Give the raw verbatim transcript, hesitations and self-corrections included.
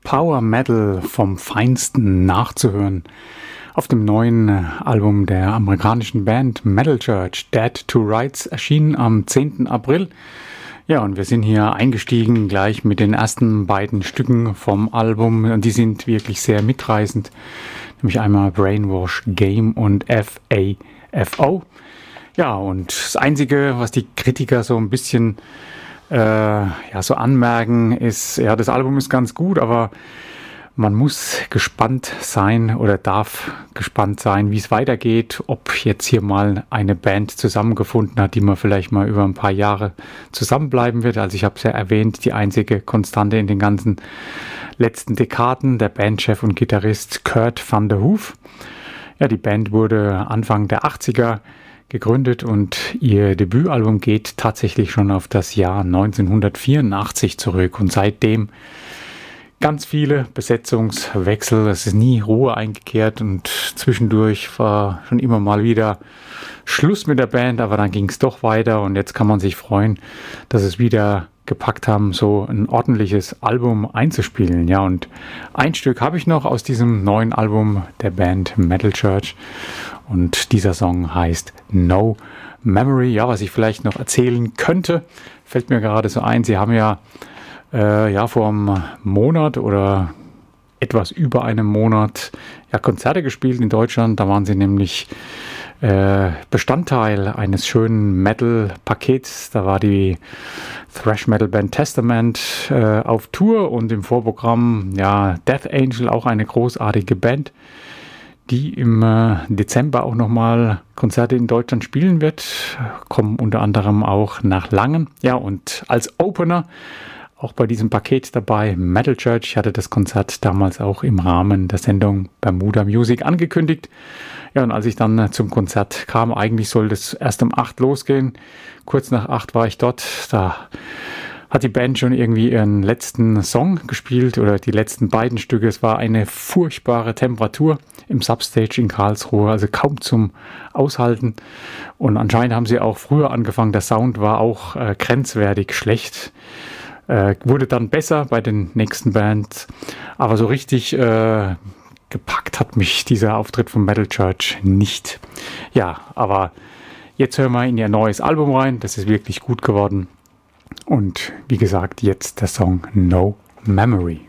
Power Metal vom Feinsten nachzuhören auf dem neuen Album der amerikanischen Band Metal Church, Dead to Rights, erschienen am zehnten April. Ja, und wir sind hier eingestiegen gleich mit den ersten beiden Stücken vom Album. Und die sind wirklich sehr mitreißend, nämlich einmal Brainwash Game und F A F O. Ja, und das Einzige, was die Kritiker so ein bisschen äh, ja, so anmerken, ist, ja, das Album ist ganz gut, aber man muss gespannt sein oder darf gespannt sein, wie es weitergeht, ob jetzt hier mal eine Band zusammengefunden hat, die man vielleicht mal über ein paar Jahre zusammenbleiben wird. Also ich habe es ja erwähnt, die einzige Konstante in den ganzen letzten Dekaden, der Bandchef und Gitarrist Kurt van der Hoof. Ja, die Band wurde Anfang der achtziger gegründet und ihr Debütalbum geht tatsächlich schon auf das Jahr neunzehnhundertvierundachtzig zurück und seitdem ganz viele Besetzungswechsel, es ist nie Ruhe eingekehrt und zwischendurch war schon immer mal wieder Schluss mit der Band, aber dann ging es doch weiter und jetzt kann man sich freuen, dass es wieder gepackt haben, so ein ordentliches Album einzuspielen. Ja, und ein Stück habe ich noch aus diesem neuen Album der Band Metal Church und dieser Song heißt No Memory. Ja, was ich vielleicht noch erzählen könnte, fällt mir gerade so ein, sie haben ja Äh, ja, vor einem Monat oder etwas über einem Monat ja, Konzerte gespielt in Deutschland. Da waren sie nämlich äh, Bestandteil eines schönen Metal-Pakets. Da war die Thrash-Metal-Band Testament äh, auf Tour und im Vorprogramm ja, Death Angel, auch eine großartige Band, die im äh, Dezember auch nochmal Konzerte in Deutschland spielen wird. Kommen unter anderem auch nach Langen. Ja, und als Opener auch bei diesem Paket dabei, Metal Church. Ich hatte das Konzert damals auch im Rahmen der Sendung Bermuda Music angekündigt. Ja, und als ich dann zum Konzert kam, eigentlich sollte es erst um acht losgehen. Kurz nach acht war ich dort. Da hat die Band schon irgendwie ihren letzten Song gespielt oder die letzten beiden Stücke. Es war eine furchtbare Temperatur im Substage in Karlsruhe, also kaum zum Aushalten. Und anscheinend haben sie auch früher angefangen. Der Sound war auch äh, grenzwertig schlecht. Äh, wurde dann besser bei den nächsten Bands, aber so richtig äh, gepackt hat mich dieser Auftritt von Metal Church nicht. Ja, aber jetzt hören wir in ihr neues Album rein, das ist wirklich gut geworden und wie gesagt, jetzt der Song No Memory.